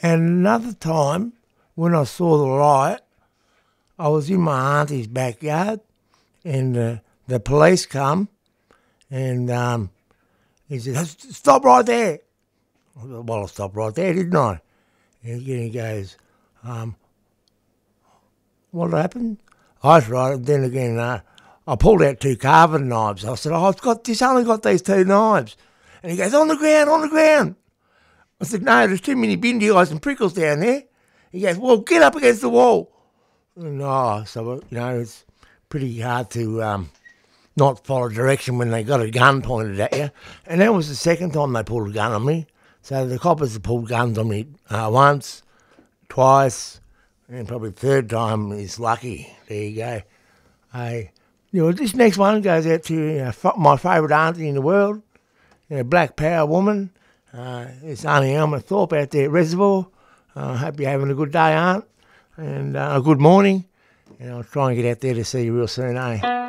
And another time, when I saw the light, I was in my auntie's backyard, and the police come, and he said, "Stop right there." I said, "Well, I stopped right there, didn't I?" And he goes, "What happened?" I was right. And then again, I pulled out 2 carving knives. I said, "Oh, only got these 2 knives." And he goes, "On the ground, on the ground." I said, "No, there's too many bindy eyes and prickles down there." He goes, "Well, get up against the wall." And so, it's pretty hard to not follow direction when they got a gun pointed at you. And that was the second time they pulled a gun on me. So the coppers have pulled guns on me once, twice, and probably the third time is lucky. There you go. This next one goes out to my favourite auntie in the world, Black Power woman. It's Auntie Elma Thorpe out there at Reservoir. Hope you're having a good day, Aunt, and a good morning. And I'll try and get out there to see you real soon, eh?